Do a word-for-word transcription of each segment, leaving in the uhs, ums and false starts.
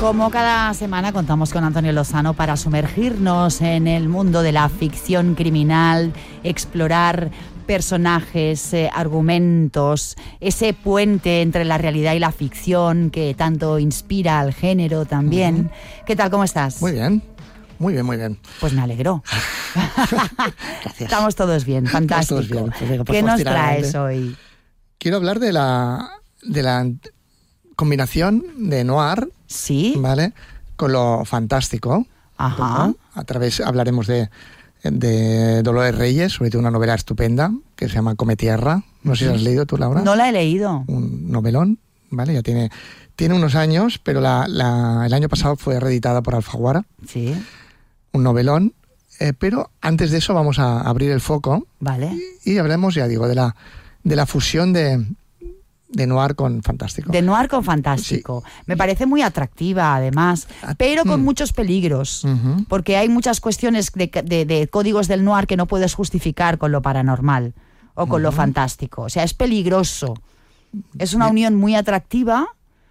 Como cada semana contamos con Antonio Lozano para sumergirnos en el mundo de la ficción criminal, explorar personajes, eh, argumentos, ese puente entre la realidad y la ficción que tanto inspira al género también. Uh-huh. ¿Qué tal? ¿Cómo estás? Muy bien, muy bien, muy bien. Pues me alegro. Gracias. Estamos todos bien, fantástico. Todos bien. Pues venga, pues ¿Qué nos adelante. traes hoy? Quiero hablar de la, de la combinación de noir, ¿sí? ¿vale?, con lo fantástico. Ajá. ¿no? A través hablaremos de, de Dolores Reyes, sobre todo una novela estupenda que se llama Come Tierra. No sé si la has leído tú, Laura. No la he leído. Un novelón, ¿vale? Ya tiene, tiene unos años, pero la, la, el año pasado fue reeditada por Alfaguara. Sí. Un novelón. Eh, pero antes de eso vamos a abrir el foco. Vale. Y, y hablemos, ya digo, de la, de la fusión de... de noir con fantástico. De noir con fantástico. Sí. Me parece muy atractiva, además, pero con mm. muchos peligros, uh-huh. porque hay muchas cuestiones de, de, de códigos del noir que no puedes justificar con lo paranormal o con uh-huh. lo fantástico. O sea, es peligroso. Es una unión muy atractiva,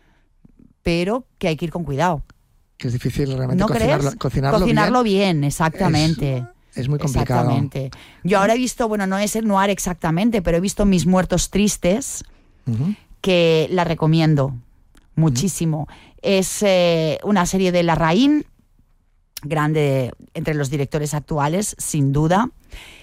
pero que hay que ir con cuidado. Que es difícil realmente ¿No cocinarlo, crees? cocinarlo, cocinarlo bien. bien, exactamente. Es, es muy complicado. Exactamente. Yo ahora he visto, bueno, no es el noir exactamente, pero he visto Mis muertos tristes, Uh-huh. que la recomiendo muchísimo. Uh-huh. Es eh, una serie de Larraín, grande entre los directores actuales, sin duda.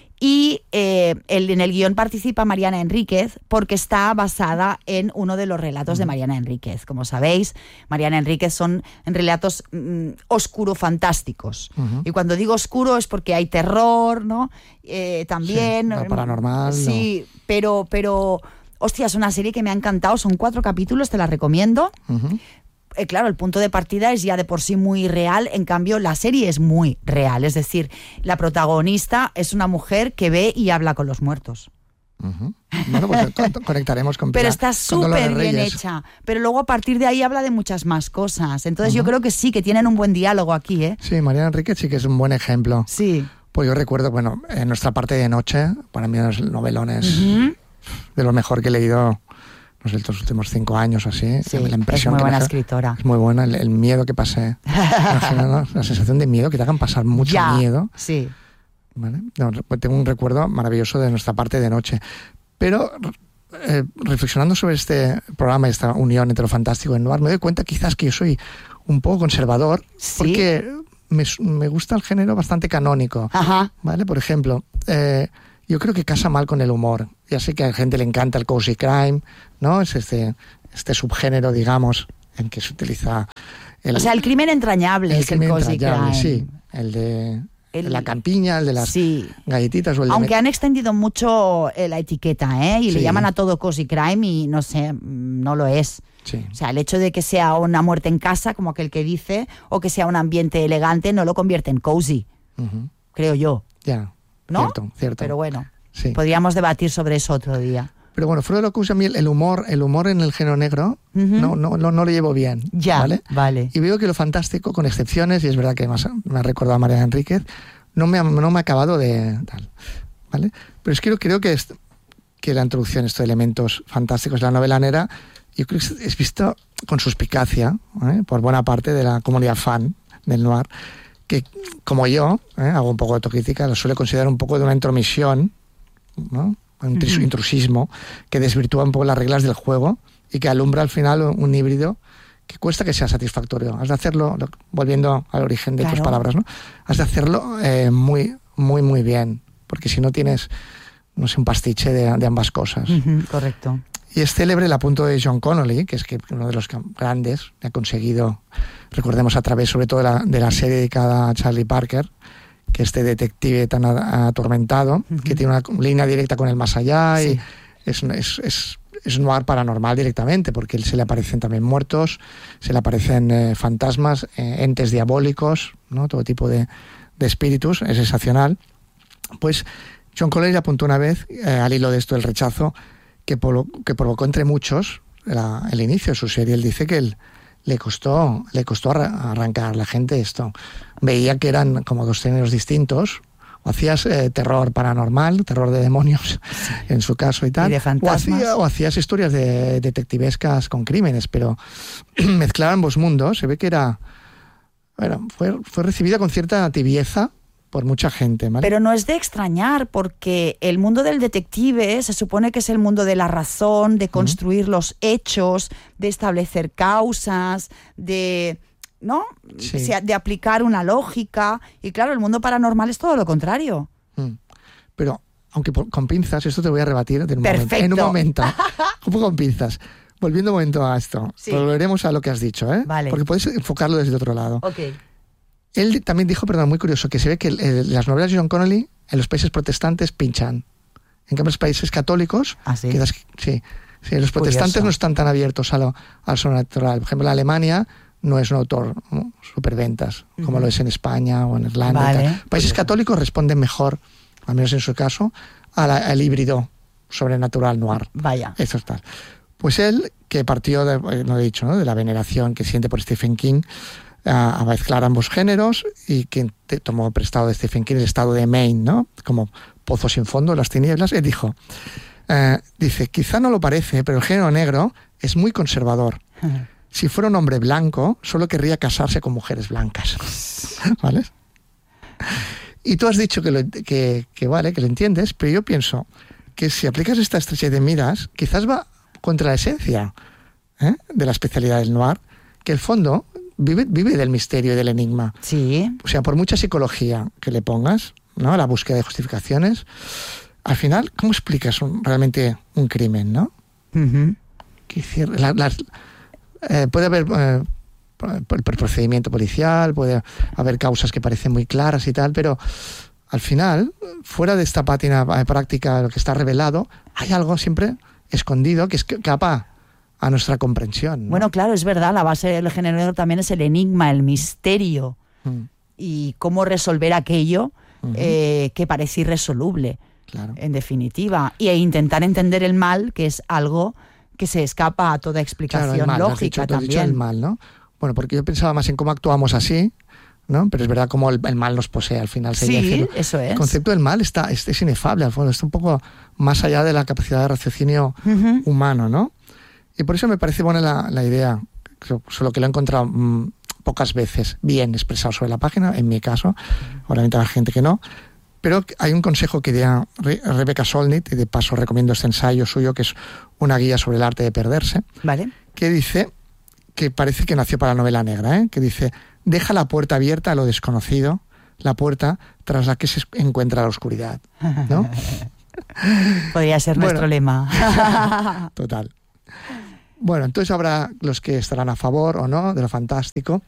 Y eh, el, en el guión participa Mariana Enríquez, porque está basada en uno de los relatos uh-huh. de Mariana Enríquez. Como sabéis, Mariana Enríquez son relatos mm, oscuro-fantásticos. Uh-huh. Y cuando digo oscuro es porque hay terror, ¿no? Eh, también. Sí, paranormal. Sí, no. pero... pero hostia, es una serie que me ha encantado, son cuatro capítulos, te la recomiendo. Uh-huh. Eh, claro, el punto de partida es ya de por sí muy real, en cambio la serie es muy real, es decir, la protagonista es una mujer que ve y habla con los muertos. Uh-huh. Bueno, pues conectaremos con Pero está súper bien hecha, pero luego a partir de ahí habla de muchas más cosas, entonces uh-huh. yo creo que sí, que tienen un buen diálogo aquí, ¿eh? Sí, Mariana Enríquez sí que es un buen ejemplo. Sí. Pues yo recuerdo, bueno, en nuestra parte de noche, para mí los novelones... Uh-huh. de lo mejor que he leído, no sé, estos últimos cinco años o así. Sí, la impresión es muy que buena me, escritora. Es muy buena, el, el miedo que pasé. La, la sensación de miedo, que te hagan pasar mucho ya, miedo. Sí. ¿Vale? No, tengo un recuerdo maravilloso de nuestra parte de noche. Pero eh, reflexionando sobre este programa, esta unión entre lo fantástico y el noir, me doy cuenta quizás que yo soy un poco conservador, ¿sí? Porque me, me gusta el género bastante canónico. Ajá. ¿Vale? Por ejemplo... Eh, yo creo que casa mal con el humor. Ya sé que a la gente le encanta el cozy crime, ¿no? Es este, este subgénero, digamos, en que se utiliza... El, o sea, el crimen entrañable el es crimen el cozy crime. Sí, el de, el, de la campiña, el de las sí. galletitas. O el Aunque de... han extendido mucho la etiqueta, ¿eh? Y sí. le llaman a todo cozy crime y no sé, no lo es. Sí. O sea, el hecho de que sea una muerte en casa, como aquel que dice, o que sea un ambiente elegante, no lo convierte en cozy, uh-huh. creo yo. Ya. ¿No? Cierto, cierto. Pero bueno, sí. podríamos debatir sobre eso otro día. Pero bueno, fuera de lo que usa a mí, el humor, el humor en el género negro, uh-huh. no, no, no, no lo llevo bien. Ya, ¿vale? vale. Y veo que lo fantástico, con excepciones, y es verdad que me ha, me ha recordado a Mariana Enríquez, no me ha, no me ha acabado de tal, ¿vale? Pero es que creo, creo que, es, que la introducción de estos elementos fantásticos de la novela negra, yo creo que es visto con suspicacia, ¿eh? por buena parte de la comunidad fan del noir, que como yo, ¿eh? hago un poco de autocrítica, lo suele considerar un poco de una intromisión, ¿no? Un uh-huh. intrusismo que desvirtúa un poco las reglas del juego y que alumbra al final un, un híbrido que cuesta que sea satisfactorio. Has de hacerlo, volviendo al origen de claro. tus palabras, ¿no? Has de hacerlo eh, muy, muy, muy bien, porque si no tienes, no sé, un pastiche de, de ambas cosas. Uh-huh. Correcto. Y es célebre el apunto de John Connolly, que es que uno de los grandes que ha conseguido, recordemos a través sobre todo de la, de la serie dedicada a Charlie Parker, que este detective tan atormentado, uh-huh. que tiene una línea directa con el más allá, sí. y es, es, es, es noir paranormal directamente, porque él se le aparecen también muertos, se le aparecen eh, fantasmas, eh, entes diabólicos, ¿no? Todo tipo de, de espíritus, es sensacional. Pues John Connolly apuntó una vez, eh, al hilo de esto del rechazo, Que, polo, que provocó entre muchos la, el inicio de su serie. Él dice que él, le costó, le costó arrancar a la gente esto. Veía que eran como dos géneros distintos, o hacías eh, terror paranormal, terror de demonios, sí. en su caso y tal, y de fantasmas. O, hacía, o hacías historias de detectivescas con crímenes, pero mezclar ambos mundos, se ve que era, bueno, fue, fue recibida con cierta tibieza por mucha gente, ¿vale? Pero no es de extrañar, porque el mundo del detective se supone que es el mundo de la razón, de construir uh-huh. los hechos, de establecer causas, de, ¿no? Sí. O sea, de aplicar una lógica. Y claro, el mundo paranormal es todo lo contrario. Mm. Pero, aunque por, con pinzas, esto te voy a rebatir en un Perfecto. momento. En un momento. Un poco con pinzas. Volviendo un momento a esto. Sí. Volveremos a lo que has dicho, ¿eh? Vale. Porque puedes enfocarlo desde otro lado. Ok. Él también dijo, perdón, muy curioso, que se ve que el, el, las novelas de John Connolly en los países protestantes pinchan. En cambio, en los países católicos, ¿Ah, sí? quedas, sí, sí, los protestantes curioso. No están tan abiertos a lo, al sobrenatural. Por ejemplo, en Alemania no es un autor, ¿no? superventas, uh-huh. como lo es en España o en Irlanda. Vale. Y tal. Países católicos responden mejor, al menos en su caso, a la, al híbrido sobrenatural noir. Vaya. Eso es tal. Pues él, que partió, de, no he dicho, ¿no? de la veneración que siente por Stephen King, a mezclar ambos géneros, y quien tomó prestado de Stephen King el estado de Maine, ¿no? Como pozo sin fondo, las tinieblas, él dijo, eh, dice, quizá no lo parece, pero el género negro es muy conservador. Uh-huh. Si fuera un hombre blanco, solo querría casarse con mujeres blancas. ¿Vale? Y tú has dicho que, lo, que, que vale, que lo entiendes, pero yo pienso que si aplicas esta estrechez de miras, quizás va contra la esencia ¿eh? de la especialidad del noir, que el fondo Vive, vive del misterio y del enigma. Sí. O sea, por mucha psicología que le pongas, ¿no? La búsqueda de justificaciones, al final, ¿cómo explicas un, realmente un crimen, no? Uh-huh. La, la, eh, puede haber eh, el procedimiento policial, puede haber causas que parecen muy claras y tal, pero al final, fuera de esta pátina práctica, lo que está revelado, hay algo siempre escondido que escapa a nuestra comprensión, ¿no? Bueno, claro, es verdad, la base del género negro también es el enigma, el misterio, mm. y cómo resolver aquello uh-huh. eh, que parece irresoluble, claro. en definitiva, y e intentar entender el mal, que es algo que se escapa a toda explicación claro, el mal, lógica dicho, también. Dicho el mal, ¿no? Bueno, porque yo pensaba más en cómo actuamos así, ¿no? Pero es verdad cómo el, el mal nos posee al final. Sería sí, decirlo. Eso es. El concepto del mal está, es, es inefable, al fondo, está un poco más allá de la capacidad de raciocinio uh-huh. humano, ¿no? Y por eso me parece buena la, la idea, solo que lo he encontrado mmm, pocas veces bien expresado sobre la página, en mi caso, obviamente hay gente que no, pero hay un consejo que da Re- Rebecca Solnit, y de paso recomiendo este ensayo suyo, que es una guía sobre el arte de perderse, vale. que dice, que parece que nació para la novela negra, ¿eh? que dice, deja la puerta abierta a lo desconocido, la puerta tras la que se encuentra la oscuridad, ¿no? Podría ser bueno, nuestro lema. Total. Bueno, entonces habrá los que estarán a favor o no de lo fantástico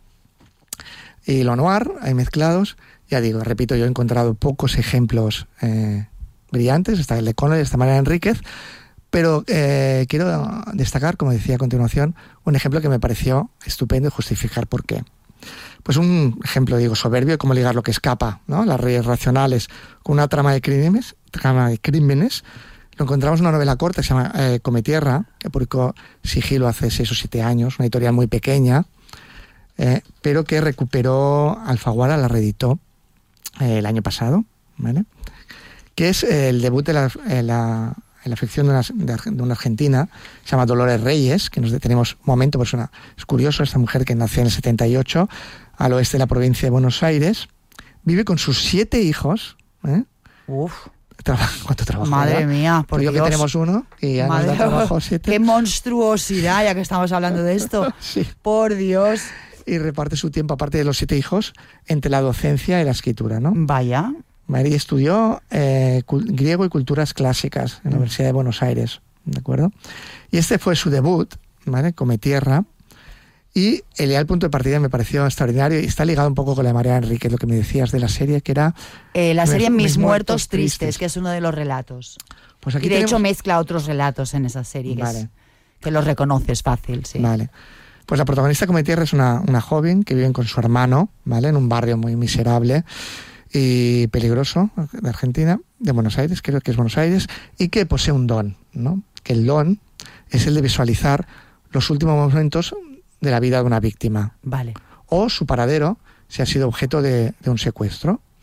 y lo noir, hay mezclados. Ya digo, repito, yo he encontrado pocos ejemplos eh, brillantes, está el de Connolly, esta Mariana Enríquez, pero eh, quiero destacar, como decía a continuación, un ejemplo que me pareció estupendo y justificar por qué. Pues un ejemplo, digo, soberbio de cómo ligar lo que escapa, ¿no? Las redes racionales con una trama de crímenes, trama de crímenes. Lo encontramos en una novela corta que se llama eh, Cometierra, que publicó Sigilo hace seis o siete años, una editorial muy pequeña, eh, pero que recuperó Alfaguara, la reeditó eh, el año pasado, ¿vale? Que es eh, el debut de la, eh, la, en la ficción de una, de, de una argentina, se llama Dolores Reyes, que nos detenemos un momento, pues una, es curioso, esta mujer que nació en el setenta y ocho, al oeste de la provincia de Buenos Aires, vive con sus siete hijos, ¿eh? Uf. ¿Cuánto trabajo? Madre ¿verdad? mía, por Yo Dios. que tenemos uno y ya Madre nos da trabajo siete. Qué monstruosidad, ya que estamos hablando de esto. Sí. Por Dios. Y reparte su tiempo, aparte de los siete hijos, entre la docencia y la escritura, ¿no? Vaya. María estudió eh, griego y culturas clásicas en la Universidad de Buenos Aires, ¿de acuerdo? Y este fue su debut, ¿vale? Cometierra. Y el ideal punto de partida me pareció extraordinario y está ligado un poco con la de María Enríquez, lo que me decías de la serie, que era... Eh, la serie Mis, Mis Muertos, Muertos Tristes, Tristes, que es uno de los relatos. Pues aquí y de tenemos... hecho mezcla otros relatos en esa serie, que, vale. es, que los reconoces fácil, sí. Vale. Pues la protagonista Cometierra es una, una joven que vive con su hermano, ¿vale? En un barrio muy miserable y peligroso de Argentina, de Buenos Aires, creo que es Buenos Aires, y que posee un don, ¿no? Que el don es el de visualizar los últimos momentos de la vida de una víctima. Vale. O su paradero si ha sido objeto de, de un secuestro.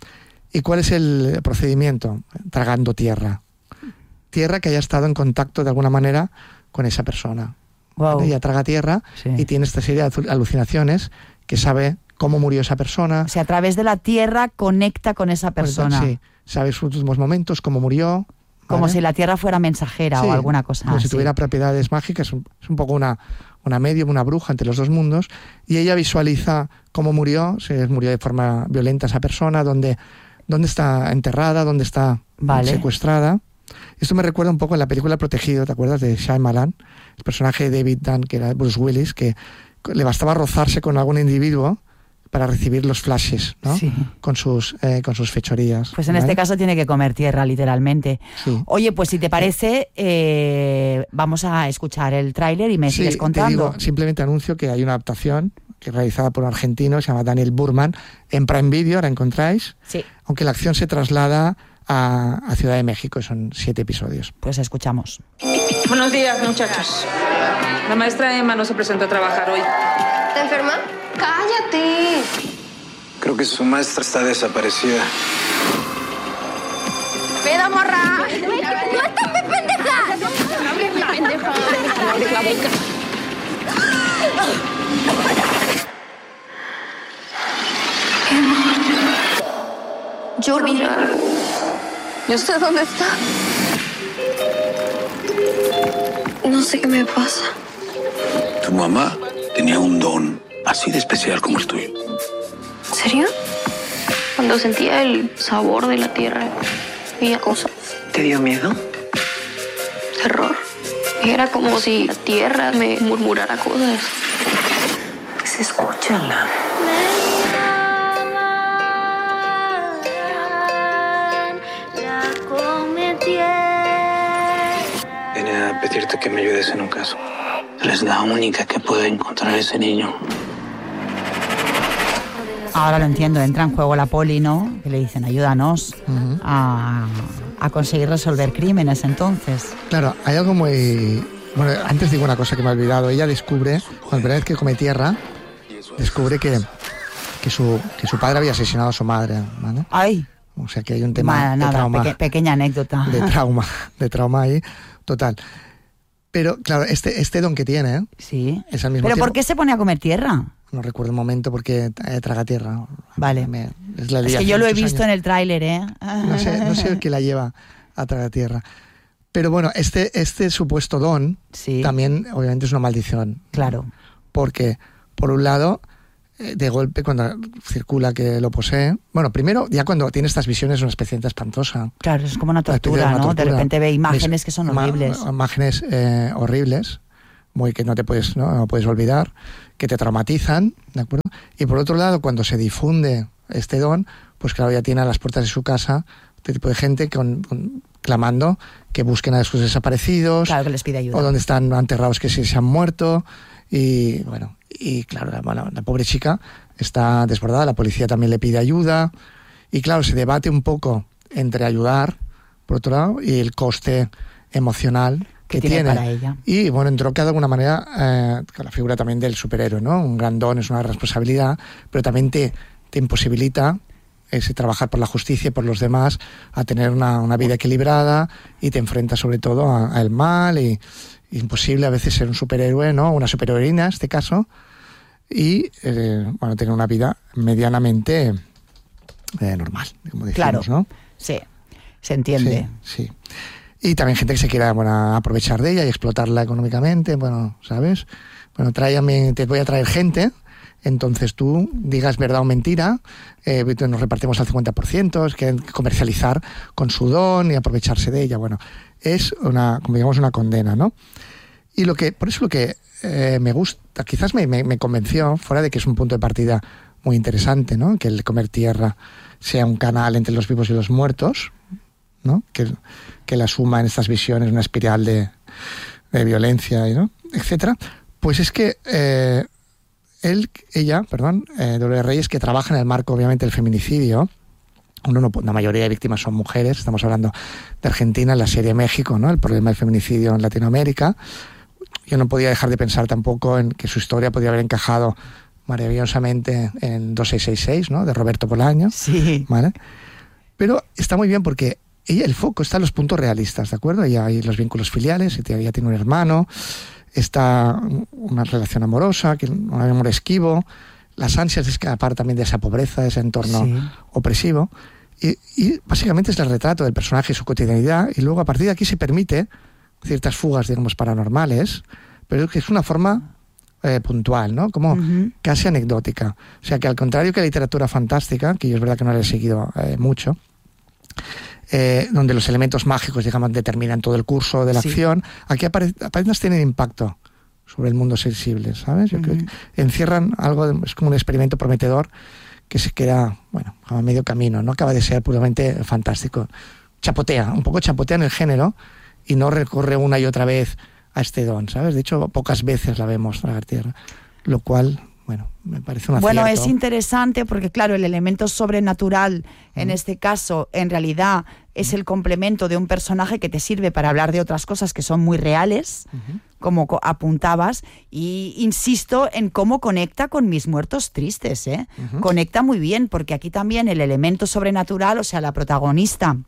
¿Y cuál es el procedimiento? Tragando tierra. Tierra que haya estado en contacto de alguna manera con esa persona. Wow. Ella traga tierra sí. y tiene esta serie de alucinaciones que sabe cómo murió esa persona. O sea, a través de la tierra conecta con esa persona. Sí, sabe sus últimos momentos, cómo murió. Como ¿vale? si la tierra fuera mensajera sí, o alguna cosa como así. Si tuviera propiedades mágicas, es un, es un poco una, una medium, una bruja entre los dos mundos, y ella visualiza cómo murió, si murió de forma violenta esa persona, dónde, dónde está enterrada, dónde está vale. secuestrada. Esto me recuerda un poco a la película Protegido, ¿te acuerdas? De Shyamalan, el personaje de David Dunn, que era Bruce Willis, que le bastaba rozarse con algún individuo para recibir los flashes, ¿no? Sí. Con sus eh, con sus fechorías. Pues en ¿vale? este caso tiene que comer tierra, literalmente. Sí. Oye, pues si te parece, eh, vamos a escuchar el tráiler y me sí, sigues contando. Te digo, simplemente anuncio que hay una adaptación que es realizada por un argentino, se llama Daniel Burman, en Prime Video, la encontráis. Sí. Aunque la acción se traslada a, a Ciudad de México, son siete episodios. Pues escuchamos. Buenos días, muchachos. La maestra Emma no se presentó a trabajar hoy. ¿Está enferma? ¡Cállate! Creo que su maestra está desaparecida. ¡Peda, morra! ¡No estás de pendeja! ¡Pendeja! ¡Abre la boca! Jordi, yo sé dónde está. No sé qué me pasa. Tu mamá tenía un don así de especial como el tuyo. ¿En serio? Cuando sentía el sabor de la tierra, veía cosas. ¿Te dio miedo? Terror. Era como si la tierra me murmurara cosas. Pues escúchala. Vine a pedirte que me ayudes en un caso. Eres la única que puede encontrar a ese niño. Ahora lo entiendo, entra en juego la poli, ¿no? Que le dicen, ayúdanos uh-huh. a, a conseguir resolver crímenes, entonces. Claro, hay algo muy... Bueno, antes digo una cosa que me he olvidado. Ella descubre, cuando la primera vez que come tierra, descubre que, que, su, que su padre había asesinado a su madre, ¿vale? ¡Ay! O sea que hay un tema Nada, de nada, trauma. Peque, pequeña anécdota. De trauma, de trauma ahí, total. Pero, claro, este, este don que tiene, ¿eh? Sí. Es al mismo ¿Pero tiempo... por qué se pone a comer tierra? No recuerdo el momento porque eh, traga tierra. Vale. Me, es, la es que yo lo he visto años. en el tráiler, ¿eh? No sé, no sé qué la lleva a tragar tierra. Pero bueno, este, este supuesto don sí. también obviamente es una maldición. Claro. Porque, por un lado, eh, de golpe cuando circula que lo posee... Bueno, primero, ya cuando tiene estas visiones es una experiencia espantosa. Claro, es como una tortura, una ¿no? Tortura. De repente ve imágenes que son horribles. Ma- imágenes eh, horribles, muy que no te puedes, ¿no? no puedes olvidar, que te traumatizan, ¿de acuerdo? Y por otro lado, cuando se difunde este don, pues claro, ya tiene a las puertas de su casa este tipo de gente con, con, clamando que busquen a sus desaparecidos. Claro, que les pide ayuda. O donde están enterrados que sí se han muerto. Y bueno, y claro, la, bueno, la pobre chica está desbordada, la policía también le pide ayuda. Y claro, se debate un poco entre ayudar, por otro lado, y el coste emocional que tiene, tiene para ella. Y bueno, entronca de alguna manera eh, con la figura también del superhéroe, ¿no? Un gran don, es una responsabilidad, pero también te, te imposibilita ese trabajar por la justicia y por los demás, a tener una, una vida equilibrada, y te enfrentas sobre todo al mal, y, y imposible a veces ser un superhéroe, ¿no? Una superheroína en este caso, y eh, bueno, tener una vida medianamente eh, normal, como decimos, claro, ¿no? Sí, se entiende. Sí, sí. Y también gente que se quiera, bueno, aprovechar de ella y explotarla económicamente, bueno, ¿sabes? Bueno, tráeme, te voy a traer gente, entonces tú digas verdad o mentira, eh, nos repartimos al cincuenta por ciento, es que comercializar con su don y aprovecharse de ella, bueno, es una, como digamos, una condena, ¿no? Y lo que, por eso lo que eh, me gusta, quizás me, me, me convenció, fuera de que es un punto de partida muy interesante, ¿no? Que el comer tierra sea un canal entre los vivos y los muertos, ¿no? Que, que la suma en estas visiones una espiral de, de violencia, ¿no? etcétera. Pues es que eh, él, ella, perdón, eh, Dolores Reyes, que trabaja en el marco, obviamente, del feminicidio. Uno, no, la mayoría de víctimas son mujeres. Estamos hablando de Argentina, en la serie México, ¿no? El problema del feminicidio en Latinoamérica. Yo no podía dejar de pensar tampoco en que su historia podría haber encajado maravillosamente en dos seis seis seis, ¿no? De Roberto Bolaño. Sí. ¿Vale? Pero está muy bien porque ella, el foco está en los puntos realistas, ¿de acuerdo? Ella hay los vínculos filiales, ella tiene un hermano, está una relación amorosa, un amor esquivo, las ansias de escapar también de esa pobreza, de ese entorno sí. opresivo. Y, y básicamente es el retrato del personaje y su cotidianidad, y luego a partir de aquí se permite ciertas fugas, digamos, paranormales, pero que es una forma eh, puntual, ¿no? Como uh-huh. casi anecdótica. O sea, que al contrario que la literatura fantástica, que yo es verdad que no la he seguido eh, mucho, eh, donde los elementos mágicos, digamos, determinan todo el curso de la sí. acción, aquí apare- apenas tienen impacto sobre el mundo sensible, ¿sabes? Yo uh-huh. creo que encierran algo, de, es como un experimento prometedor que se queda, bueno, a medio camino, no acaba de ser puramente fantástico. Chapotea, un poco chapotea en el género y no recurre una y otra vez a este don, ¿sabes? De hecho, pocas veces la vemos tragar tierra, lo cual, bueno, me parece un acierto. Bueno, es interesante porque, claro, el elemento sobrenatural, uh-huh. en este caso, en realidad es el complemento de un personaje que te sirve para hablar de otras cosas que son muy reales, uh-huh. como apuntabas, y insisto en cómo conecta con Mis muertos tristes, ¿eh? Uh-huh. Conecta muy bien, porque aquí también el elemento sobrenatural, o sea, la protagonista,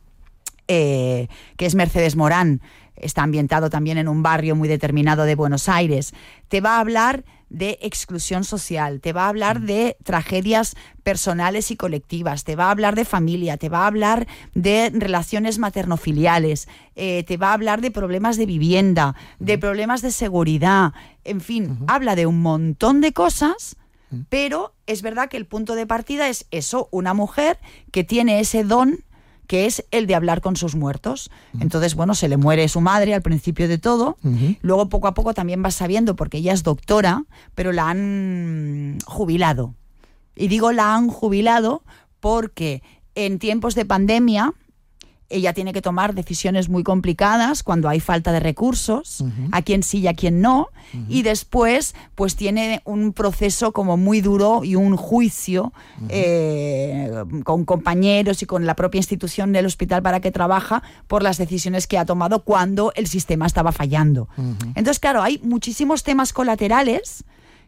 eh, que es Mercedes Morán, está ambientado también en un barrio muy determinado de Buenos Aires, te va a hablar de exclusión social, te va a hablar de tragedias personales y colectivas, te va a hablar de familia, te va a hablar de relaciones maternofiliales, eh, te va a hablar de problemas de vivienda, de problemas de seguridad, en fin, uh-huh. habla de un montón de cosas, uh-huh. pero es verdad que el punto de partida es eso, una mujer que tiene ese don que es el de hablar con sus muertos. Uh-huh. Entonces, bueno, se le muere su madre al principio de todo, uh-huh. luego poco a poco también vas sabiendo, porque ella es doctora, pero la han jubilado. Y digo la han jubilado porque en tiempos de pandemia ella tiene que tomar decisiones muy complicadas cuando hay falta de recursos, uh-huh. a quien sí y a quien no, uh-huh. y después pues tiene un proceso como muy duro y un juicio uh-huh. eh, con compañeros y con la propia institución del hospital para que trabaja por las decisiones que ha tomado cuando el sistema estaba fallando. Uh-huh. Entonces, claro, hay muchísimos temas colaterales.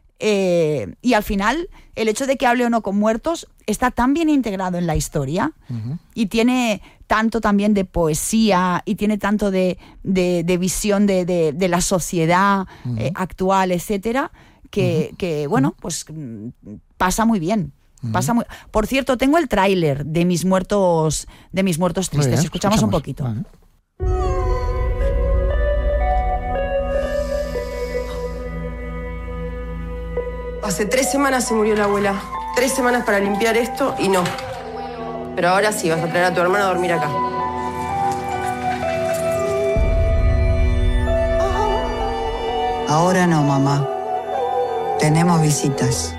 Eh, y al final, el hecho de que hable o no con muertos está tan bien integrado en la historia uh-huh. y tiene tanto también de poesía y tiene tanto de, de, de visión de, de, de la sociedad uh-huh. eh, actual, etcétera, que, uh-huh. que bueno, pues pasa muy bien. Uh-huh. Pasa muy... Por cierto, tengo el tráiler de mis muertos, de mis muertos tristes. Bien, escuchamos, escuchamos un poquito. Vale. Hace tres semanas se murió la abuela. Tres semanas para limpiar esto y no. Pero ahora sí, vas a traer a tu hermano a dormir acá. Ahora no, mamá. Tenemos visitas.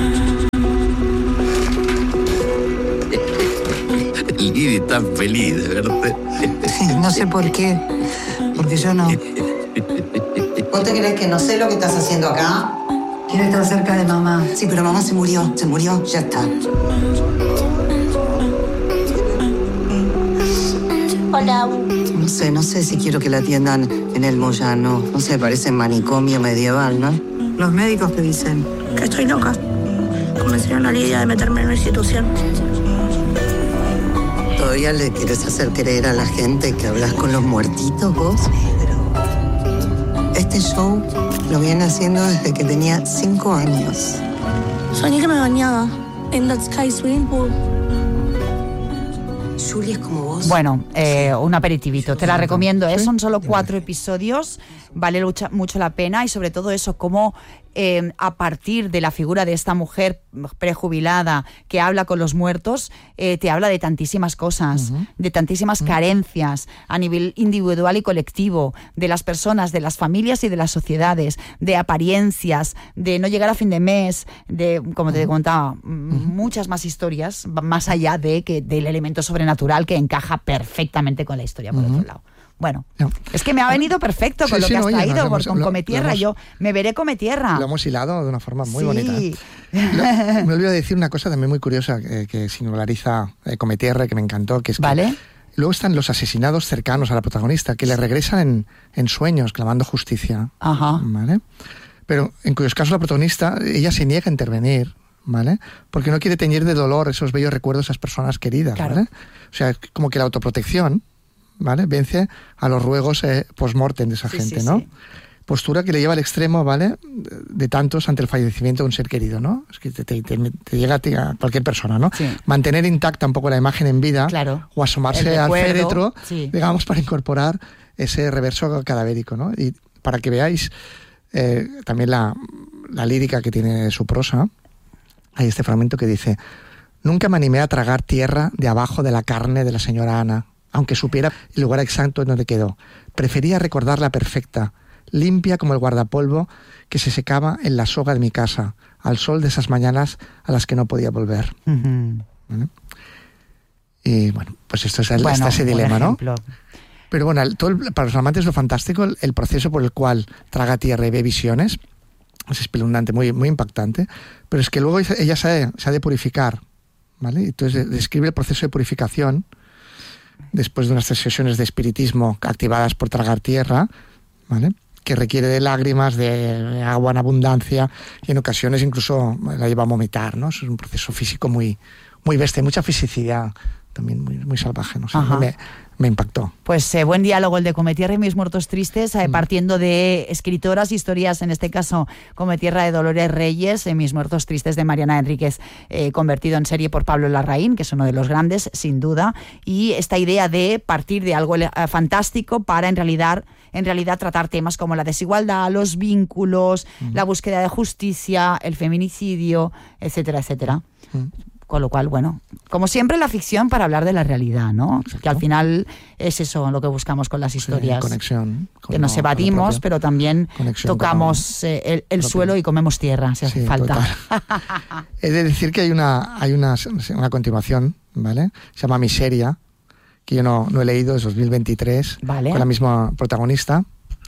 Lili tan feliz de verte. No sé por qué. Porque yo no. ¿Vos te crees que no sé lo que estás haciendo acá? Quiero estar cerca de mamá. Sí, pero mamá se murió, se murió, ya está. Hola. No sé, no sé si quiero que la atiendan en el Moyano. No sé, parece manicomio medieval, ¿no? Los médicos que dicen que estoy loca. Convencieron a Lidia de meterme en una institución. ¿Todavía le quieres hacer creer a la gente que hablas con los muertitos vos? Este show lo viene haciendo desde que tenía cinco años. Soñé que me bañaba en That Sky Swimming Pool. Julie es como vos. Bueno, eh, un aperitivito, te la recomiendo, ¿eh? Son solo cuatro episodios, vale lucha, mucho la pena, y sobre todo eso, cómo eh, a partir de la figura de esta mujer prejubilada que habla con los muertos, eh, te habla de tantísimas cosas, uh-huh. de tantísimas uh-huh. carencias a nivel individual y colectivo, de las personas, de las familias y de las sociedades, de apariencias, de no llegar a fin de mes, de, como te uh-huh. contaba, uh-huh. muchas más historias, más allá de que del elemento sobrenatural que encaja perfectamente con la historia, por uh-huh. otro lado. Bueno, no. es que me ha venido perfecto con sí, lo sí, que has oye, traído, por, con lo, Come Tierra. Hemos, yo me veré Come Tierra. Lo hemos hilado de una forma muy sí. bonita. Lo, me olvido de decir una cosa también muy curiosa que, que singulariza eh, Come Tierra y que me encantó, que es que ¿vale? luego están los asesinados cercanos a la protagonista, que le regresan en, en sueños, clamando justicia. Ajá. ¿Vale? Pero en cuyos casos la protagonista, ella se niega a intervenir, ¿vale? Porque no quiere teñir de dolor esos bellos recuerdos a esas personas queridas, claro. ¿vale? O sea, como que la autoprotección, ¿vale? Vence a los ruegos eh, post-mortem de esa sí, gente, sí, ¿no? Sí. Postura que le lleva al extremo, ¿vale? De tantos ante el fallecimiento de un ser querido, ¿no? Es que te, te, te, te llega a, ti, a cualquier persona, ¿no? Sí. Mantener intacta un poco la imagen en vida, claro. o asomarse El al recuerdo, féretro, sí. digamos, para incorporar ese reverso cadavérico, ¿no? Y para que veáis eh, también la, la lírica que tiene su prosa, hay este fragmento que dice: nunca me animé a tragar tierra de abajo de la carne de la señora Ana, aunque supiera el lugar exacto en donde quedó. Prefería recordarla perfecta, limpia como el guardapolvo que se secaba en la soga de mi casa, al sol de esas mañanas a las que no podía volver. Uh-huh. ¿Vale? Y bueno, pues esto es el, bueno, está ese dilema, ¿no? Ejemplo. Pero bueno, el, todo el, para los amantes lo fantástico, el, el proceso por el cual traga tierra y ve visiones es espeluznante, muy, muy impactante, pero es que luego ella se ha, se ha de purificar, ¿vale? Entonces describe el proceso de purificación después de unas tres sesiones de espiritismo activadas por tragar tierra, ¿vale? Que requiere de lágrimas, de agua en abundancia y en ocasiones incluso la lleva a vomitar, ¿no? Es un proceso físico muy, muy bestia, mucha fisicidad también muy, muy salvaje, no sé, me, me impactó. Pues eh, buen diálogo el de Cometierra y Mis muertos tristes, eh, mm. partiendo de escritoras, historias, en este caso Cometierra de Dolores Reyes, eh, Mis muertos tristes de Mariana Enríquez, eh, convertido en serie por Pablo Larraín, que es uno de los grandes, sin duda, y esta idea de partir de algo eh, fantástico para en realidad, en realidad tratar temas como la desigualdad, los vínculos, mm. la búsqueda de justicia, el feminicidio, etcétera, etcétera. Mm. Con lo cual, bueno, como siempre la ficción para hablar de la realidad, ¿no? Exacto. Que al final es eso lo que buscamos con las historias. Sí, conexión. Con que nos evadimos, pero también tocamos eh, el, el suelo y comemos tierra, si hace sí, falta. He de decir que hay una hay una, una continuación, ¿vale? Se llama Miseria, que yo no, no he leído, es dos mil veintitrés, vale. Con la misma protagonista,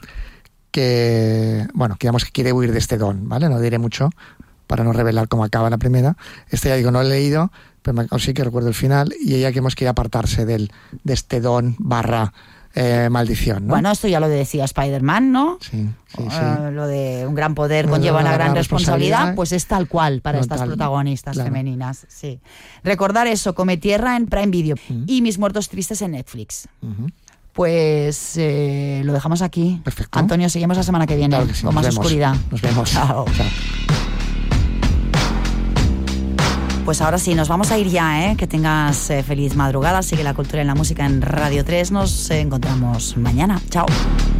que, bueno, que digamos que quiere huir de este don, ¿vale? No diré mucho, para no revelar cómo acaba la primera. Este ya digo, no he leído, pero sí que recuerdo el final, y ella que hemos querido apartarse del, de este don barra eh, maldición, ¿no? Bueno, esto ya lo decía Spider-Man, ¿no? Sí, sí, sí. Uh, lo de un gran poder no, conlleva una, una gran responsabilidad, responsabilidad, pues es tal cual para no, estas tal, protagonistas claro. femeninas, sí. Recordar eso, Cometierra en Prime Video uh-huh. y Mis muertos tristes en Netflix. Uh-huh. Pues eh, lo dejamos aquí. Perfecto. Antonio, seguimos la semana que viene claro que sí, con más vemos. oscuridad. Nos vemos. Chao. Chao. Pues ahora sí, nos vamos a ir ya, ¿eh? Que tengas eh, feliz madrugada. Sigue la cultura y la música en Radio tres. Nos eh, encontramos mañana. Chao.